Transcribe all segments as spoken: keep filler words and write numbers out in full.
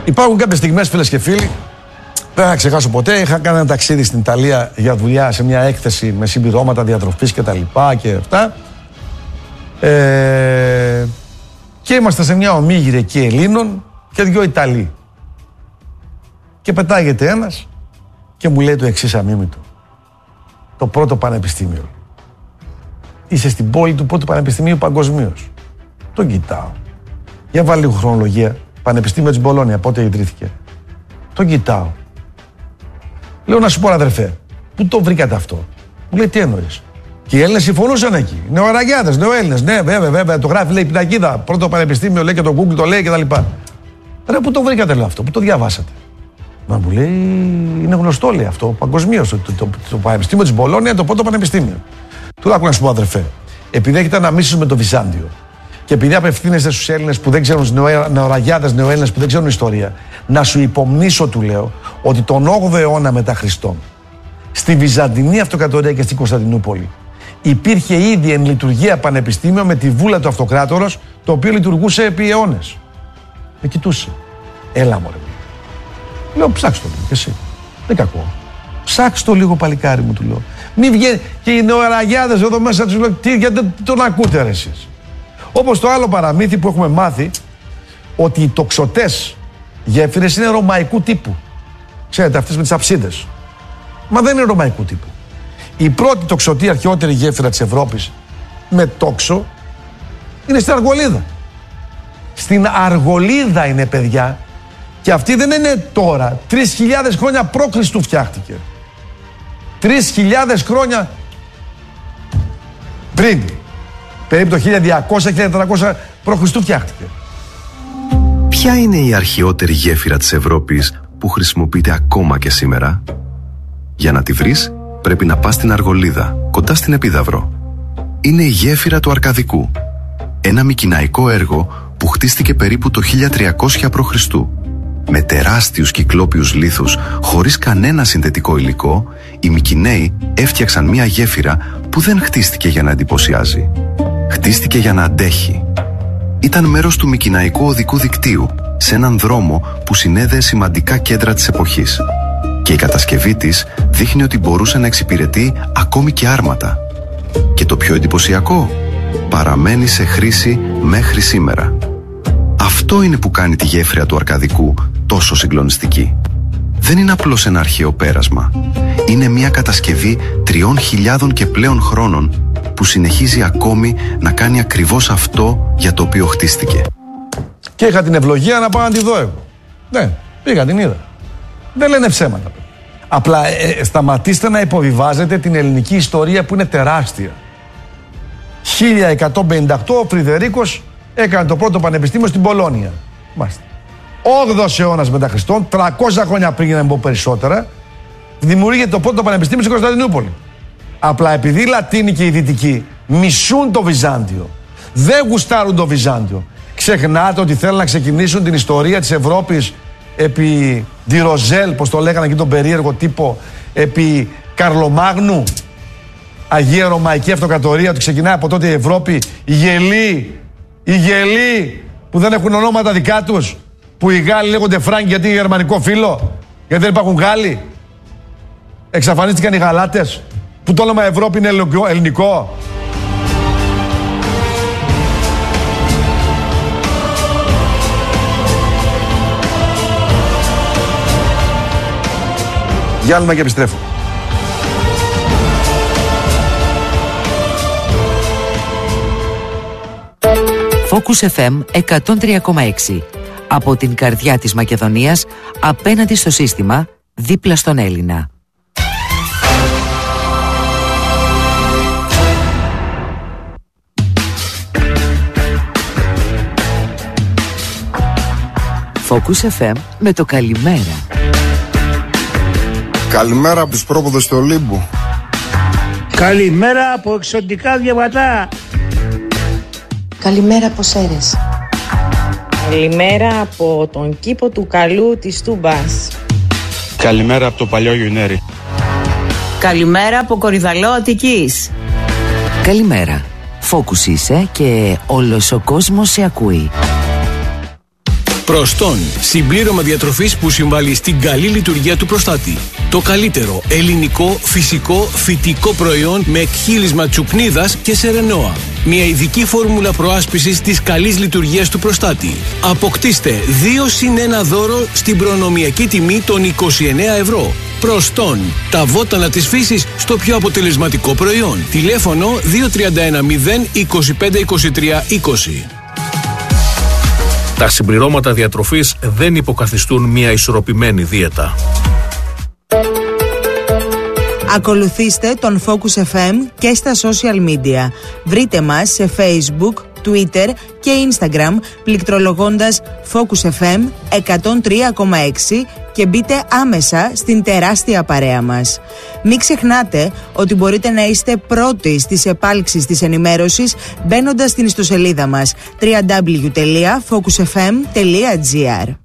Υπάρχουν κάποιες στιγμές, φίλες και φίλοι, δεν θα ξεχάσω ποτέ. Είχα κάνει ένα ταξίδι στην Ιταλία για δουλειά σε μια έκθεση με συμπληρώματα διατροφής και τα λοιπά και αυτά. Ε, και είμαστε σε μια ομίγυρη εκεί Ελλήνων και δυο Ιταλοί. Και πετάγεται ένας και μου λέει το εξής αμίμητο. Το πρώτο πανεπιστήμιο. Είσαι στην πόλη του πρώτου πανεπιστημίου παγκοσμίως. Τον κοιτάω. Για βάλει λίγο χρονολογία. Πανεπιστήμιο της Μπολόνια, πότε ιδρύθηκε. Τον κοιτάω. Λέω να σου πω, αδερφέ, πού το βρήκατε αυτό? Μου λέει, τι εννοείς? Και οι Έλληνες συμφωνούσαν εκεί. Νεοαραγιάδες, νεοέλληνες. Ναι, βέβαια, βέβαια. Το γράφει, λέει πινακίδα. Πρώτο πανεπιστήμιο, λέει, και το Google το λέει κτλ. Ρε, πού το βρήκατε, λέω αυτό, πού το διαβάσατε? Μα μου λέει, είναι γνωστό, λέει αυτό, παγκοσμίως. Το, το, το, το πανεπιστήμιο της Μπολόνια είναι το πρώτο πανεπιστήμιο. Του άκου να σου πω, αδερφέ, επειδή έχετε αναμίσεις με το Βυζάντιο και επειδή απευθύνεστε στους Έλληνες που δεν ξέρουν, νεοαραγιάδες, νεοέλληνες που δεν ξέρουν ιστορία, να σου υπομνήσω, του λέω, ότι τον όγδοο αιώνα μετά Χριστόν, στη Βυζαντινή Αυτοκρατορία και στην Κωνσταντινούπολη, υπήρχε ήδη εν λειτουργία πανεπιστήμιο με τη βούλα του Αυτοκράτορος, το οποίο λειτουργούσε επί αιώνες. Με κοιτούσε. Έλα, μωρέ. Λέω, ψάξ' το λίγο και εσύ. Δεν κακό. Ψάξ' το λίγο, παλικάρι μου, του λέω. Μη βγαίνει και οι νεοαραγιάδες εδώ μέσα, τους λέω, τι, γιατί τον ακούτε, ρε, εσείς? Όπως το άλλο παραμύθι που έχουμε μάθει, ότι οι τοξωτές γέφυρες είναι ρωμαϊκού τύπου. Ξέρετε, αυτές με τις αψίδες. Μα δεν είναι ρωμαϊκού τύπου. Η πρώτη τοξωτή αρχαιότερη γέφυρα της Ευρώπης με τόξο είναι στην Αργολίδα. Στην Αργολίδα είναι, παιδιά, και αυτή δεν είναι τώρα. Τρεις χιλιάδες χρόνια προ Χριστού φτιάχτηκε. Τρεις χιλιάδες χρόνια πριν. Περίπου το χίλια διακόσια με χίλια τετρακόσια προ Χριστού φτιάχτηκε. Ποια είναι η αρχαιότερη γέφυρα της Ευρώπης που χρησιμοποιείται ακόμα και σήμερα? Για να τη βρεις, πρέπει να πας στην Αργολίδα, κοντά στην Επίδαυρο. Είναι η γέφυρα του Αρκαδικού. Ένα μικηναϊκό έργο που χτίστηκε περίπου το χίλια τριακόσια προ Χριστού. Με τεράστιους κυκλόπιους λίθους, χωρίς κανένα συνθετικό υλικό, οι Μικηναίοι έφτιαξαν μια γέφυρα που δεν χτίστηκε για να εντυπωσιάζει. Χτίστηκε για να αντέχει. Ήταν μέρος του Μικηναϊκού οδικού δικτύου, σε έναν δρόμο που συνέδεε σημαντικά κέντρα της εποχής. Και η κατασκευή της δείχνει ότι μπορούσε να εξυπηρετεί ακόμη και άρματα. Και το πιο εντυπωσιακό, παραμένει σε χρήση μέχρι σήμερα. Αυτό είναι που κάνει τη γέφυρα του Αρκαδικού τόσο συγκλονιστική. Δεν είναι απλώς ένα αρχαίο πέρασμα. Είναι μια κατασκευή τριών χιλιάδων και πλέον χρόνων που συνεχίζει ακόμη να κάνει ακριβώς αυτό για το οποίο χτίστηκε. Και είχα την ευλογία να πάω να τη δω εγώ. Ναι, πήγα, την είδα. Δεν λένε ψέματα. Απλά ε, σταματήστε να υποβιβάζετε την ελληνική ιστορία που είναι τεράστια. χίλια εκατόν πενήντα οκτώ ο Φρυδερίκος έκανε το πρώτο πανεπιστήμιο στην Πολώνια. Μάλιστα. όγδοος αιώνας μετά Χριστόν, τριακόσια χρόνια πριν, για να πω περισσότερα, δημιουργείται το πρώτο πανεπιστήμιο στην Κωνσταντινούπολη. Απλά επειδή οι Λατίνοι και οι Δυτικοί μισούν το Βυζάντιο, δεν γουστάρουν το Βυζάντιο, ξεχνάτε ότι θέλουν να ξεκινήσουν την ιστορία της Ευρώπης επί Διροζέλ, πως το λέγανε εκεί τον περίεργο τύπο, επί Καρλομάγνου, Αγία Ρωμαϊκή Αυτοκρατορία, ότι ξεκινάει από τότε η Ευρώπη, οι γελοί, οι γελοί που δεν έχουν ονόματα δικά τους, που οι Γάλλοι λέγονται Φράγκοι γιατί είναι γερμανικό φύλλο, γιατί δεν υπάρχουν Γάλλοι. Εξαφανίστηκαν οι Γαλάτες, που το όνομα Ευρώπη είναι ελληνικό. Διάλειμμα και επιστρέφω. Focus εφ εμ εκατόν τρία κόμμα έξι. Από την καρδιά της Μακεδονίας, απέναντι στο σύστημα, δίπλα στον Έλληνα. Focus εφ εμ με το καλημέρα. Καλημέρα από τους πρόποδες του Ολύμπου. Καλημέρα από εξωτικά διαβατά. Καλημέρα από Σέρες. Καλημέρα από τον κήπο του Καλού της Τούμπας. Καλημέρα από το παλιό Γιουνέρι. Καλημέρα από Κορυδαλό Αττικής. Καλημέρα. Focus είσαι και όλος ο κόσμος σε ακούει. Καλημέρα από Κορυδαλό Αττικής. Καλημέρα. Φόκους είσαι και όλος ο κόσμος σε ακούει. Καλημέρα. Φόκους είσαι και όλος ο κόσμος σε ακούει. Καλημέρα. Φόκους είσαι και όλος ο κόσμος σε ακούει. Καλημέρα. Φόκους είσαι και όλος ο κόσμος σε ακούει. Καλημέρα. Φόκους είσαι και όλος ο κόσμος σε ακούει. Προστόν, συμπλήρωμα διατροφής που συμβάλλει στην καλή λειτουργία του προστάτη. Το καλύτερο ελληνικό, φυσικό, φυτικό προϊόν με εκχύλισμα τσουκνίδας και σερενόα. Μια ειδική φόρμουλα προάσπισης της καλής λειτουργίας του προστάτη. Αποκτήστε δύο συν ένα δώρο στην προνομιακή τιμή των είκοσι εννέα ευρώ. Προστόν, τα βότανα της φύσης στο πιο αποτελεσματικό προϊόν. Τηλέφωνο δύο τρία ένα μηδέν είκοσι πέντε είκοσι τρία είκοσι. Τα συμπληρώματα διατροφής δεν υποκαθιστούν μια ισορροπημένη δίαιτα. Ακολουθήστε τον Focus εφ εμ και στα social media. Βρείτε μας σε Facebook, Twitter και Instagram πληκτρολογώντας Focus εφ εμ εκατόν τρία κόμμα έξι και μπείτε άμεσα στην τεράστια παρέα μας. Μην ξεχνάτε ότι μπορείτε να είστε πρώτοι στις επάλξεις της ενημέρωσης μπαίνοντας στην ιστοσελίδα μας double-u double-u double-u τελεία focus f m τελεία g r.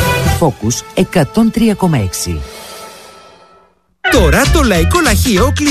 Focus εκατόν τρία κόμμα έξι. Τώρα το Λαϊκό Λαχείο